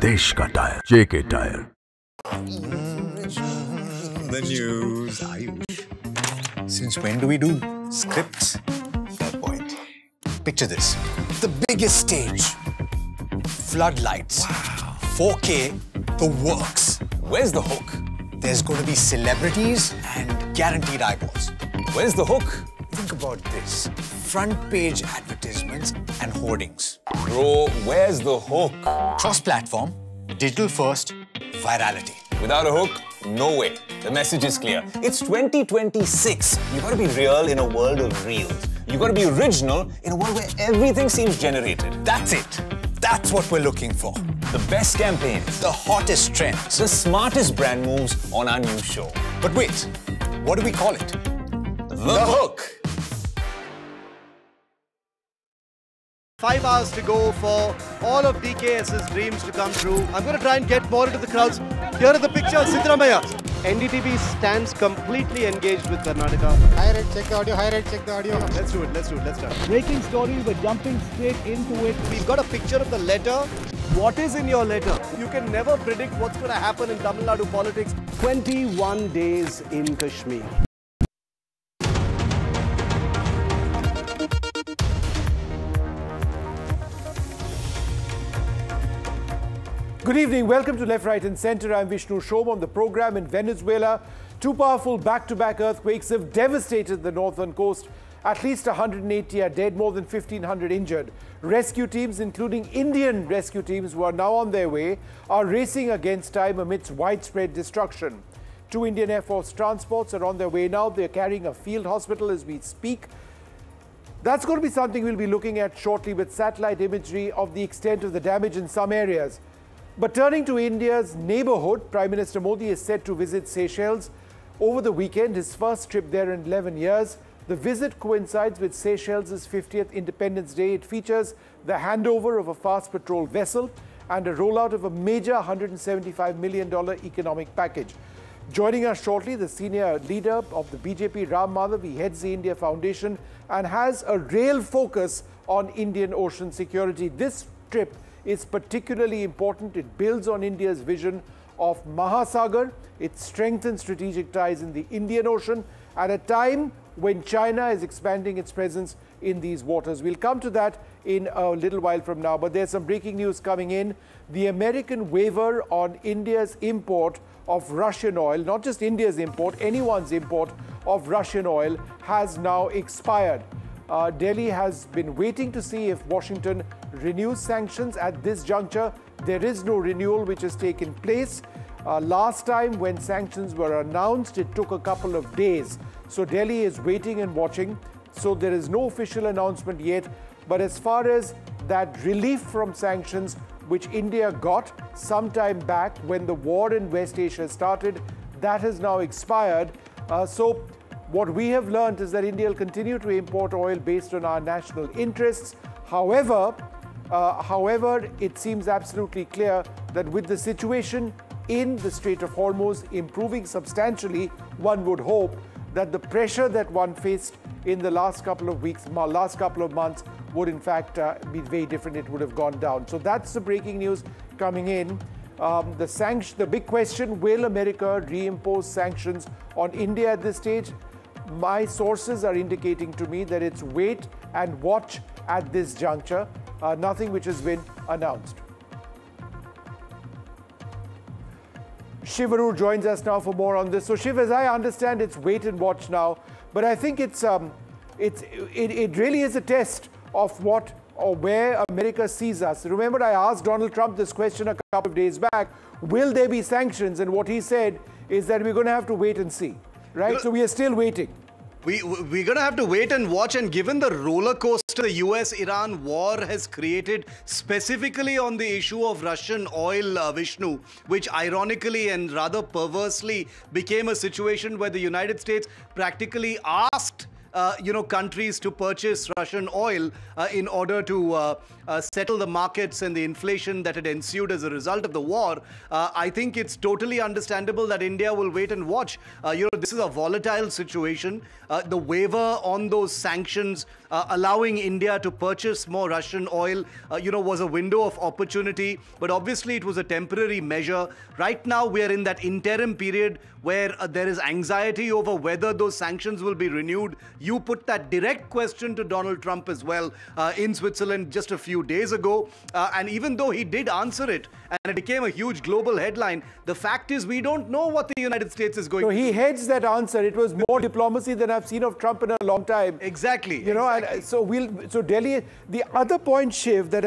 देश का tyre JK tyre. The news, Ayush. Since when do we do scripts? Fair point. Picture this. The biggest stage. Floodlights. Wow. 4K, the works. Where's the hook? There's going to be celebrities and guaranteed eyeballs. Where's the hook? Think about this. Front page advertisements and hoardings. Bro, where's the hook? Cross-platform, digital first, virality. Without a hook, no way. The message is clear. It's 2026. You gotta be real in a world of reels. You gotta be original in a world where everything seems generated. That's it. That's what we're looking for. The best campaigns, The hottest trends. the smartest brand moves on our new show. But wait, what do we call it? The Hook. 5 hours to go for all of DKS's dreams to come true. I'm going to try and get more into the crowds. Here are the pictures, Siddaramaiah. NDTV stands completely engaged with Karnataka. High rate, check the audio. High rate, check the audio. Let's do it, let's start. Breaking story, we're jumping straight into it. We've got a picture of the letter. What is in your letter? You can never predict what's going to happen in Tamil Nadu politics. 21 days in Kashmir. Good evening. Welcome to Left, Right and Centre. I'm Vishnu Shom. On the program, in Venezuela, two powerful back-to-back earthquakes have devastated the northern coast. At least 180 are dead, more than 1,500 injured. Rescue teams, including Indian rescue teams who are now on their way, are racing against time amidst widespread destruction. Two Indian Air Force transports are on their way now. They're carrying a field hospital as we speak. That's going to be something we'll be looking at shortly with satellite imagery of the extent of the damage in some areas. But turning to India's neighbourhood, Prime Minister Modi is set to visit Seychelles over the weekend, his first trip there in 11 years. The visit coincides with Seychelles' 50th Independence Day. It features the handover of a fast patrol vessel and a rollout of a major $175 million economic package. Joining us shortly, the senior leader of the BJP, Ram Madhav. He heads the India Foundation and has a real focus on Indian ocean security. This trip is particularly important. It builds on India's vision of Mahasagar. It strengthens strategic ties in the Indian Ocean at a time when China is expanding its presence in these waters. We'll come to that in a little while from now, but there's some breaking news coming in. The American waiver on India's import of Russian oil, not just India's import, anyone's import of Russian oil, has now expired. Delhi has been waiting to see if Washington renews sanctions. At this juncture, there is no renewal which has taken place. Last time when sanctions were announced, it took a couple of days. So Delhi is waiting and watching. So there is no official announcement yet. But as far as that relief from sanctions, which India got some time back when the war in West Asia started, that has now expired. So what we have learned is that India will continue to import oil based on our national interests. However, it seems absolutely clear that with the situation in the Strait of Hormuz improving substantially, one would hope that the pressure that one faced in the last couple of weeks, last couple of months, would in fact be very different. It would have gone down. So that's the breaking news coming in. The big question, will America reimpose sanctions on India at this stage? My sources are indicating to me that it's wait and watch at this juncture, nothing which has been announced. Shiv Arur joins us now for more on this. So Shiv, as I understand, it's wait and watch now, but I think it really is a test of what or where America sees us. Remember, I asked Donald Trump this question a couple of days back, will there be sanctions? And what he said is that we're going to have to wait and see. Right? So we are still waiting. We're going to have to wait and watch, and given the roller coaster the US-Iran war has created, specifically on the issue of Russian oil, Vishnu, which ironically and rather perversely became a situation where the United States practically asked countries to purchase Russian oil in order to settle the markets and the inflation that had ensued as a result of the war. I think it's totally understandable that India will wait and watch. This is a volatile situation. The waiver on those sanctions allowing India to purchase more Russian oil, was a window of opportunity. But obviously, it was a temporary measure. Right now, we are in that interim period where there is anxiety over whether those sanctions will be renewed. You put that direct question to Donald Trump as well in Switzerland just a few days ago. And even though he did answer it, and it became a huge global headline, the fact is we don't know what the United States is going to do. So he hedged that answer. It was more diplomacy than I've seen of Trump in a long time. Exactly. And so Delhi. The other point, Shiv, that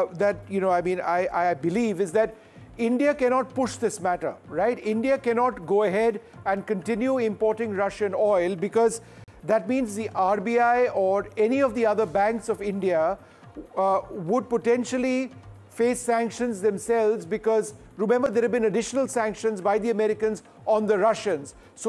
I believe is that India cannot push this matter, right? India cannot go ahead and continue importing Russian oil because that means the RBI or any of the other banks of India would potentially face sanctions themselves because, remember, there have been additional sanctions by the Americans on the Russians. So